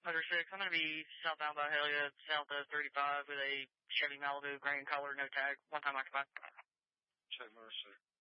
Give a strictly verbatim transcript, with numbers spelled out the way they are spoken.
Motor six, I'm going to be southbound by Helga, south of thirty-five with a Chevy Malibu, gray in color, no tag, one time occupied. Check motor six.